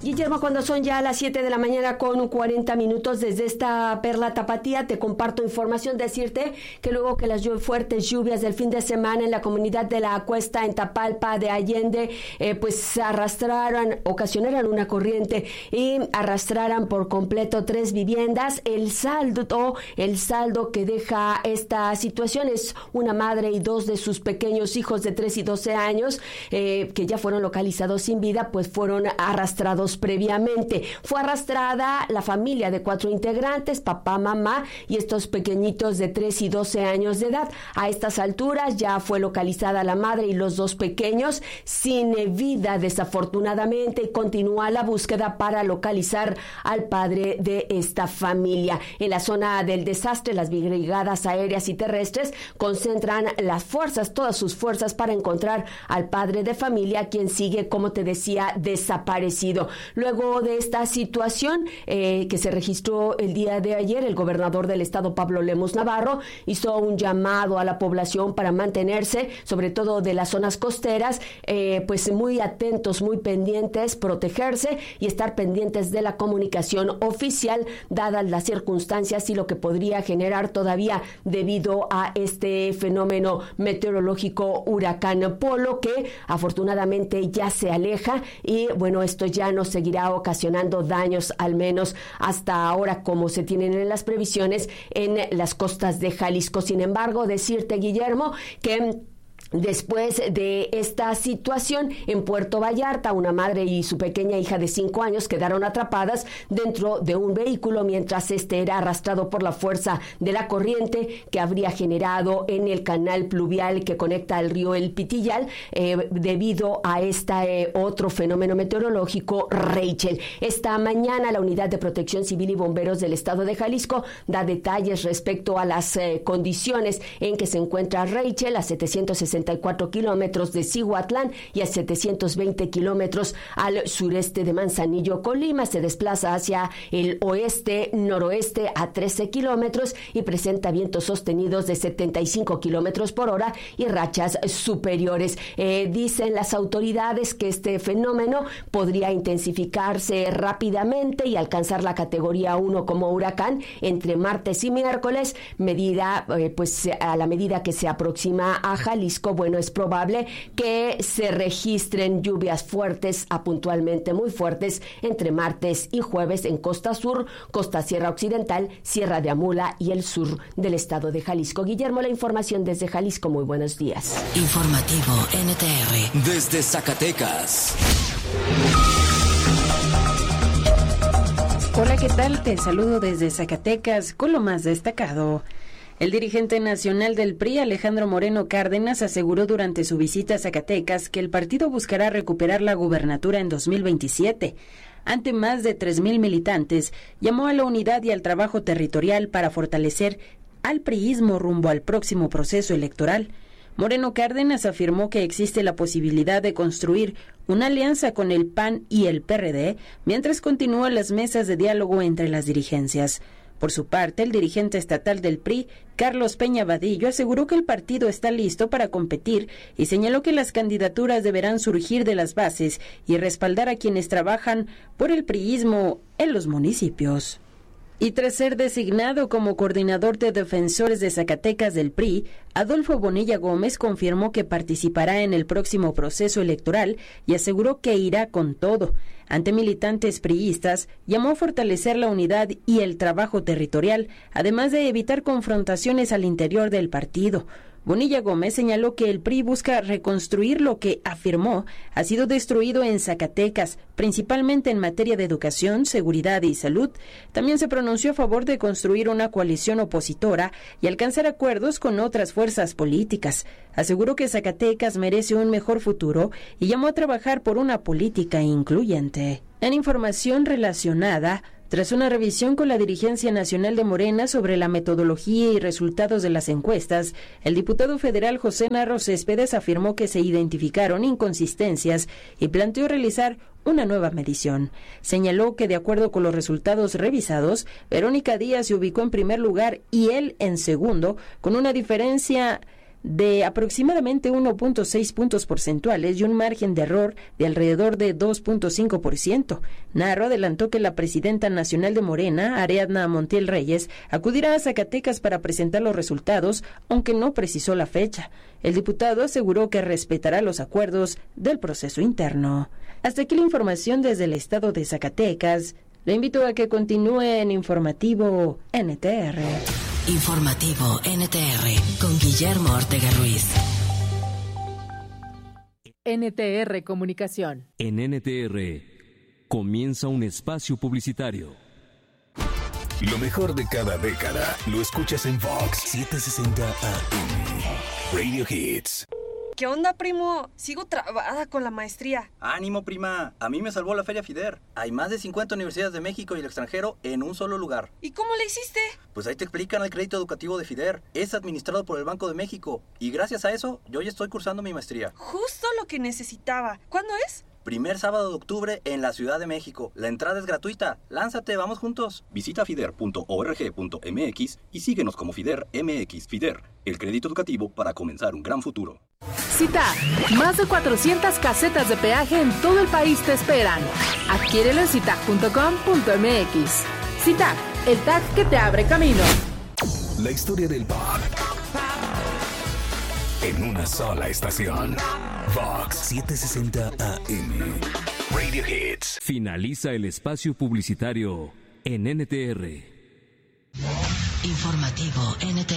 Guillermo, cuando son ya las 7 de la mañana con 40 minutos desde esta Perla Tapatía, te comparto información, decirte que luego que las fuertes lluvias del fin de semana en la comunidad de La Cuesta, en Tapalpa de Allende, pues ocasionaran una corriente y arrastraran por completo 3 viviendas. El saldo que deja esta situación es una madre y 2 de sus pequeños hijos de 3 y 12 años, que ya fueron localizados sin vida, pues fueron arrastrados previamente. Fue arrastrada la familia de 4 integrantes, papá, mamá y estos pequeñitos de 3 y 12 años de edad. A estas alturas ya fue localizada la madre y los 2 pequeños sin vida, desafortunadamente, y continúa la búsqueda para localizar al padre de esta familia. En la zona del desastre, las brigadas aéreas y terrestres concentran todas sus fuerzas para encontrar al padre de familia, quien sigue, como te decía, desaparecido. Luego de esta situación que se registró el día de ayer, el gobernador del estado, Pablo Lemus Navarro, hizo un llamado a la población para mantenerse, sobre todo de las zonas costeras, pues muy atentos, muy pendientes, protegerse y estar pendientes de la comunicación oficial, dadas las circunstancias y lo que podría generar todavía debido a este fenómeno meteorológico huracán Polo, que afortunadamente ya se aleja y bueno, esto ya no seguirá ocasionando daños, al menos hasta ahora, como se tienen en las previsiones en las costas de Jalisco. Sin embargo, decirte, Guillermo, que después de esta situación en Puerto Vallarta, una madre y su pequeña hija de 5 años quedaron atrapadas dentro de un vehículo mientras este era arrastrado por la fuerza de la corriente que habría generado en el canal pluvial que conecta al río El Pitillal, debido a otro fenómeno meteorológico, Rachel. Esta mañana la Unidad de Protección Civil y Bomberos del estado de Jalisco da detalles respecto a las condiciones en que se encuentra Rachel, a 764 kilómetros de Cihuatlán y a 720 kilómetros al sureste de Manzanillo, Colima. Se desplaza hacia el oeste-noroeste a 13 kilómetros y presenta vientos sostenidos de 75 kilómetros por hora y rachas superiores. Dicen las autoridades que este fenómeno podría intensificarse rápidamente y alcanzar la categoría 1 como huracán entre martes y miércoles, pues a la medida que se aproxima a Jalisco. Bueno, es probable que se registren lluvias fuertes a puntualmente muy fuertes entre martes y jueves en Costa Sur, Costa Sierra Occidental, Sierra de Amula y el sur del estado de Jalisco. Guillermo, la información desde Jalisco. Muy buenos días. Informativo NTR desde Zacatecas. Hola, ¿qué tal? Te saludo desde Zacatecas con lo más destacado. El dirigente nacional del PRI, Alejandro Moreno Cárdenas, aseguró durante su visita a Zacatecas que el partido buscará recuperar la gubernatura en 2027. Ante más de 3,000 militantes, llamó a la unidad y al trabajo territorial para fortalecer al priismo rumbo al próximo proceso electoral. Moreno Cárdenas afirmó que existe la posibilidad de construir una alianza con el PAN y el PRD mientras continúan las mesas de diálogo entre las dirigencias. Por su parte, el dirigente estatal del PRI, Carlos Peña Vadillo, aseguró que el partido está listo para competir y señaló que las candidaturas deberán surgir de las bases y respaldar a quienes trabajan por el priismo en los municipios. Y tras ser designado como coordinador de defensores de Zacatecas del PRI, Adolfo Bonilla Gómez confirmó que participará en el próximo proceso electoral y aseguró que irá con todo. Ante militantes priistas, llamó a fortalecer la unidad y el trabajo territorial, además de evitar confrontaciones al interior del partido. Bonilla Gómez señaló que el PRI busca reconstruir lo que, afirmó, ha sido destruido en Zacatecas, principalmente en materia de educación, seguridad y salud. También se pronunció a favor de construir una coalición opositora y alcanzar acuerdos con otras fuerzas políticas. Aseguró que Zacatecas merece un mejor futuro y llamó a trabajar por una política incluyente. En información relacionada, tras una revisión con la dirigencia nacional de Morena sobre la metodología y resultados de las encuestas, el diputado federal José Narro Céspedes afirmó que se identificaron inconsistencias y planteó realizar una nueva medición. Señaló que de acuerdo con los resultados revisados, Verónica Díaz se ubicó en primer lugar y él en segundo, con una diferencia de aproximadamente 1.6 puntos porcentuales y un margen de error de alrededor de 2.5%. Narro adelantó que la presidenta nacional de Morena, Ariadna Montiel Reyes, acudirá a Zacatecas para presentar los resultados, aunque no precisó la fecha. El diputado aseguró que respetará los acuerdos del proceso interno. Hasta aquí la información desde el estado de Zacatecas. Le invito a que continúe en Informativo NTR. Informativo NTR con Guillermo Ortega Ruiz. NTR Comunicación. En NTR comienza un espacio publicitario. Lo mejor de cada década lo escuchas en Vox 760 AM. Radio Hits. ¿Qué onda, primo? Sigo trabada con la maestría. ¡Ánimo, prima! A mí me salvó la Feria FIDER. Hay más de 50 universidades de México y el extranjero en un solo lugar. ¿Y cómo le hiciste? Pues ahí te explican el crédito educativo de FIDER. Es administrado por el Banco de México. Y gracias a eso, yo ya estoy cursando mi maestría. Justo lo que necesitaba. ¿Cuándo es? Primer sábado de octubre en la Ciudad de México. La entrada es gratuita. ¡Lánzate, vamos juntos! Visita fider.org.mx y síguenos como FIDER MX. FIDER, el crédito educativo para comenzar un gran futuro. CITAG, más de 400 casetas de peaje en todo el país te esperan. Adquiérelo en citag.com.mx. CITAG, el tag que te abre camino. La historia del pop en una sola estación. Vox 760 AM. Radio Hits. Finaliza el espacio publicitario en NTR. Informativo NTR.